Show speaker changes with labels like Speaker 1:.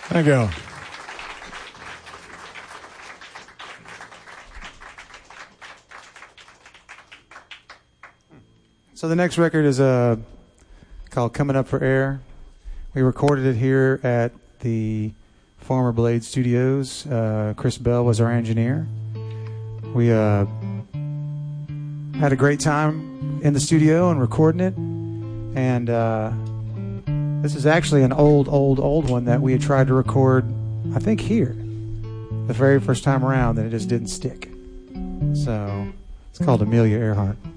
Speaker 1: Thank you. So the next record is called Coming Up for Air. We recorded it here at the Farmer Blade Studios. Chris Bell was our engineer. We had a great time in the studio and recording it. And this is actually an old one that we had tried to record, I think, here the very first time around, and it just didn't stick. So it's called Amelia Earhart.